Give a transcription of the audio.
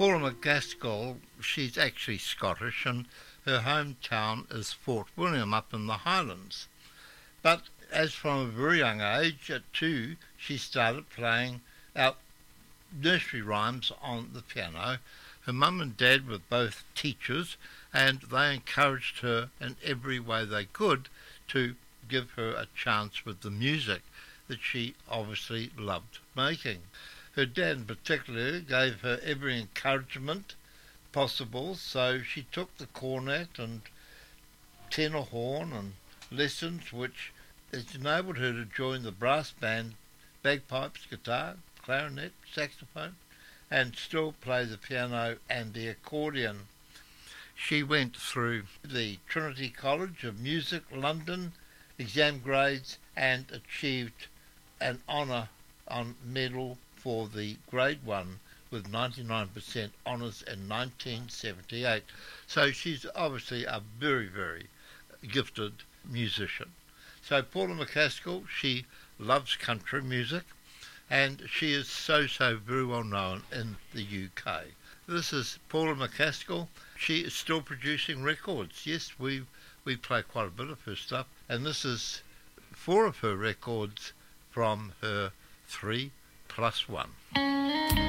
Paula McGaskill, she's actually Scottish and her hometown is Fort William up in the Highlands. But as from a very young age, at 2, she started playing out nursery rhymes on the piano. Her mum and dad were both teachers and they encouraged her in every way they could to give her a chance with the music that she obviously loved making. Her dad in particular gave her every encouragement possible, so she took the cornet and tenor horn and lessons which has enabled her to join the brass band, bagpipes, guitar, clarinet, saxophone, and still play the piano and the accordion. She went through the Trinity College of Music, London, exam grades, and achieved an honour on medal for the grade 1 with 99% honours in 1978. So she's obviously a very, very gifted musician. So Paula McGaskill, she loves country music and she is so very well known in the UK. This is Paula McGaskill. She is still producing records. Yes, we play quite a bit of her stuff, and this is 4 of her records from her 3+1.